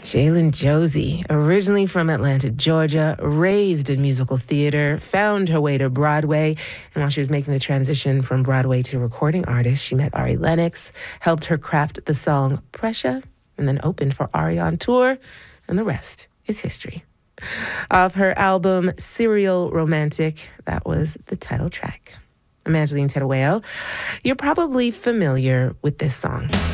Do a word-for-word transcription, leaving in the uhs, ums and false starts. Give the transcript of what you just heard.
Jalen Josie, originally from Atlanta, Georgia, raised in musical theater, found her way to Broadway. And while she was making the transition from Broadway to recording artist, she met Ari Lennox, helped her craft the song Pressure, and then opened for Ari on tour. And the rest is history. Off her album Serial Romantic, that was the title track. I'm Angeline Terueo. You're probably familiar with this song.